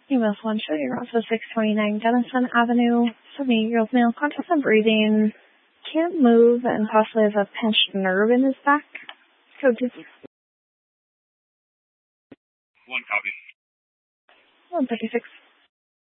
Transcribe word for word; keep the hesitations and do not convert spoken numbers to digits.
Email one show you're also six twenty-nine Denison Avenue, seventy-eight-year-old male, constant breathing, can't move, and possibly has a pinched nerve in his back. Code two six. One copy. one fifty-six.